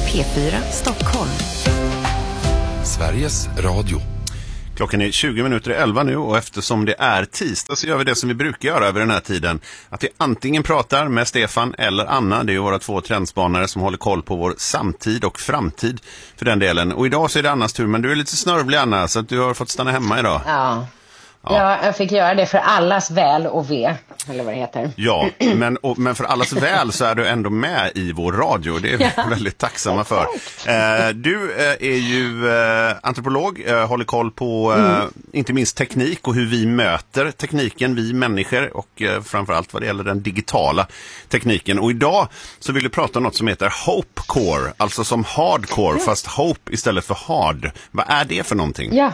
P4 Stockholm. Sveriges Radio. Klockan är 20:11 nu och eftersom det är tisdag så gör vi det som vi brukar göra över den här tiden. Att vi antingen pratar med Stefan eller Anna, det är ju våra två trendspanare som håller koll på vår samtid och framtid för den delen. Och idag så är det Annas tur, men du är lite snörvlig Anna så att du har fått stanna hemma idag. Ja, jag fick göra det för allas väl och ve, eller vad det heter. Ja, men för allas väl så är du ändå med i vår radio. Det är vi väldigt tacksamma för. Du är ju antropolog, håller koll på inte minst teknik och hur vi möter tekniken, vi människor och framförallt vad det gäller den digitala tekniken. Och idag så vill du prata om något som heter Hopecore, alltså som hardcore fast hope istället för hard. Vad är det för någonting? Ja.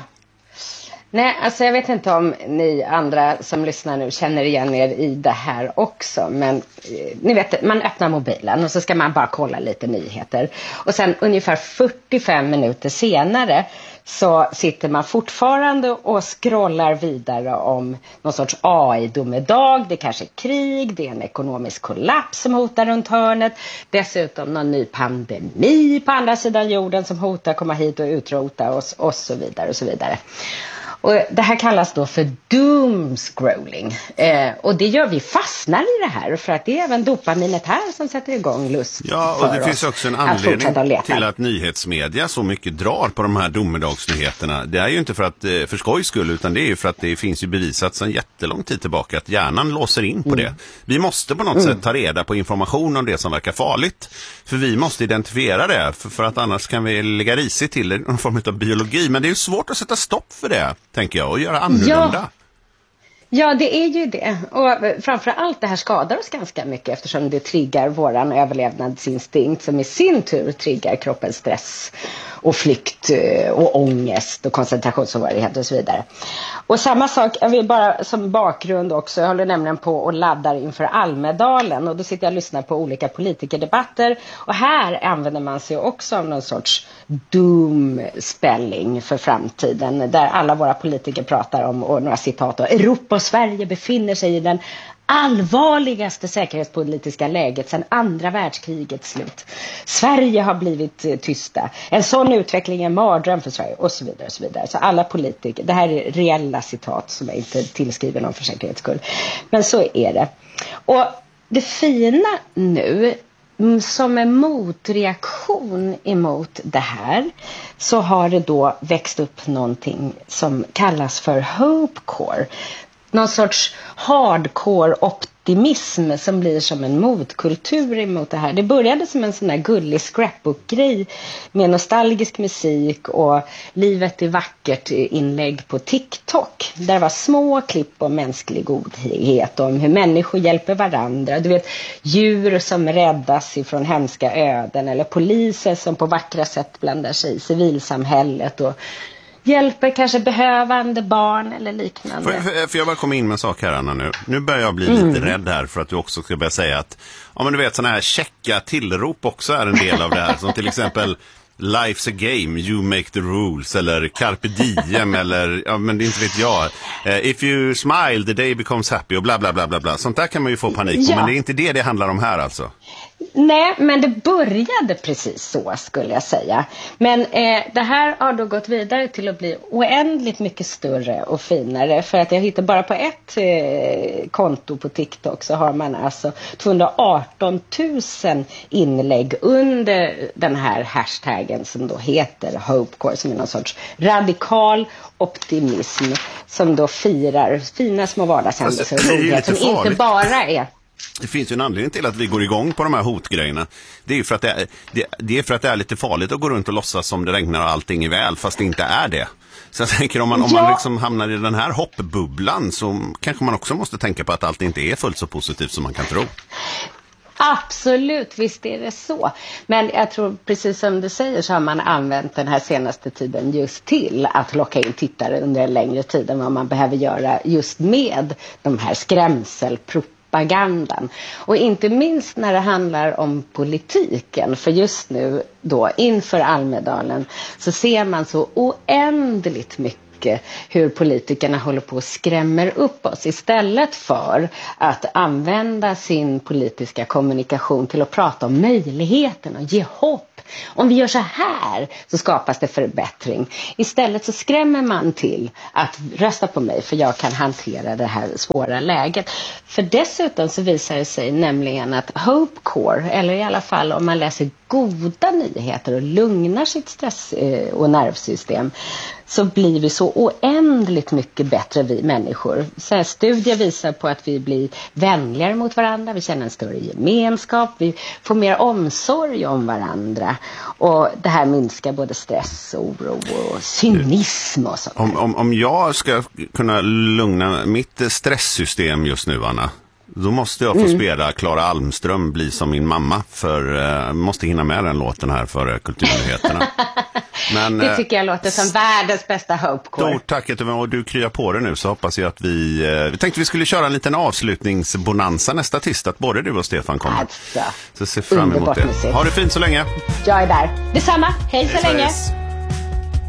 Nej, alltså jag vet inte om ni andra som lyssnar nu känner igen er i det här också. Men ni vet, man öppnar mobilen och så ska man bara kolla lite nyheter. Och sen ungefär 45 minuter senare så sitter man fortfarande och scrollar vidare om någon sorts AI-domedag. Det kanske är krig, det är en ekonomisk kollaps som hotar runt hörnet. Dessutom någon ny pandemi på andra sidan jorden som hotar komma hit och utrota oss och så vidare och så vidare. Och det här kallas då för doomscrolling. Och det gör vi fastnar i det här för att det är även dopaminet här som sätter igång lust. Ja, och det finns också en anledning till att nyhetsmedia så mycket drar på de här domedagsnyheterna. Det är ju inte för skojs skull utan det är ju för att det finns ju bevisat sedan jättelång tid tillbaka att hjärnan låser in på det. Vi måste på något sätt ta reda på information om det som verkar farligt. För vi måste identifiera det för att annars kan vi lägga risigt till det, någon form av biologi. Men det är ju svårt att sätta stopp för det, tänker jag, och göra annorlunda. Ja, det är ju det. Och framförallt det här skadar oss ganska mycket eftersom det triggar våran överlevnadsinstinkt som i sin tur triggar kroppens stress och flykt och ångest och koncentrationssvårigheter och så vidare. Och samma sak, jag vill bara som bakgrund också, jag håller nämligen på och laddar inför Almedalen och då sitter jag och lyssnar på olika politikerdebatter och här använder man sig också av någon sorts doom-spelling för framtiden där alla våra politiker pratar om, och några citat, och Europa och Sverige befinner sig i den allvarligaste säkerhetspolitiska läget sedan andra världskrigets slut. Sverige har blivit tysta. En sån utveckling är mardröm för Sverige och så vidare och så vidare. Så alla politiker, det här är reella citat som jag inte tillskriver någon för säkerhets skull. Men så är det. Och det fina nu som en motreaktion emot det här så har det då växt upp någonting som kallas för Hopecore. Någon sorts hardcore optimism som blir som en motkultur emot det här. Det började som en sån här gullig scrapbook-grej med nostalgisk musik och livet är vackert inlägg på TikTok. Där var små klipp om mänsklig godhet, om hur människor hjälper varandra. Du vet, djur som räddas ifrån hemska öden eller poliser som på vackra sätt blandar sig i civilsamhället och hjälper kanske behövande barn eller liknande. För jag bara komma in med en sak här Anna nu. Nu börjar jag bli lite rädd här för att du också ska börja säga att ja men du vet sådana här checka tillrop också är en del av det här. Som till exempel Life's a game, you make the rules eller Carpe diem eller ja men det inte vet jag. If you smile the day becomes happy och bla bla bla bla bla. Sånt där kan man ju få panik på men det är inte det handlar om här alltså. Nej, men det började precis så skulle jag säga. Men det här har då gått vidare till att bli oändligt mycket större och finare. För att jag hittar bara på ett konto på TikTok så har man alltså 218 000 inlägg under den här hashtaggen som då heter Hopecore, som är någon sorts radikal optimism som då firar fina små vardagshändelser och godhet som inte bara är. Det finns ju en anledning till att vi går igång på de här hotgrejerna. Det är ju för att det är för att det är lite farligt att gå runt och låtsas som det regnar och allting är väl fast det inte är det. Så jag tänker om man liksom hamnar i den här hoppbubblan så kanske man också måste tänka på att allt inte är fullt så positivt som man kan tro. Absolut, visst är det så. Men jag tror precis som du säger så har man använt den här senaste tiden just till att locka in tittare under en längre tid än vad man behöver göra just med de här skrämselpropagandan. Och inte minst när det handlar om politiken. För just nu då inför Almedalen så ser man så oändligt mycket hur politikerna håller på och skrämmer upp oss istället för att använda sin politiska kommunikation till att prata om möjligheten och ge hopp Om vi gör så här så skapas det förbättring. Istället så skrämmer man till att rösta på mig för jag kan hantera det här svåra läget. För dessutom så visar det sig nämligen att Hope Core, eller i alla fall om man läser goda nyheter och lugnar sitt stress- och nervsystem, så blir vi så oändligt mycket bättre vi människor. Så här, studier visar på att vi blir vänligare mot varandra, vi känner en större gemenskap, vi får mer omsorg om varandra. Och det här minskar både stress, oro och cynism och sånt. Om jag ska kunna lugna mitt stresssystem just nu, Anna, då måste jag få spela Clara Almström, Bli som min mamma, för jag måste hinna med den låten här för kulturnyheterna. Men, det tycker jag låter som världens bästa Hope Core. Stort tack, och du kryar på det nu, så hoppas jag att vi tänkte vi skulle köra en liten avslutningsbonanza nästa tisdag, att både du och Stefan kommer. Alltså, så se fram emot det. Musik. Ha det fint så länge. Jag är där. Detsamma. Hej så länge.